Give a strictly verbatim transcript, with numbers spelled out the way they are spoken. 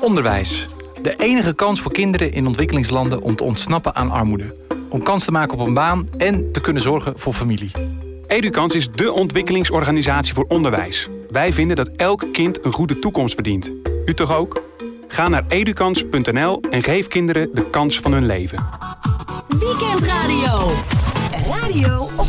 Onderwijs. De enige kans voor kinderen in ontwikkelingslanden om te ontsnappen aan armoede. Om kans te maken op een baan en te kunnen zorgen voor familie. Edukans is dé ontwikkelingsorganisatie voor onderwijs. Wij vinden dat elk kind een goede toekomst verdient. U toch ook? Ga naar edukans punt n l en geef kinderen de kans van hun leven. Weekendradio. Radio op